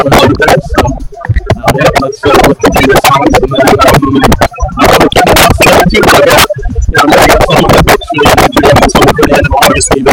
promoted that. So, yeah, let's continue the songs. And then, keep it up. I got some of the books really good. So, we're going to obviously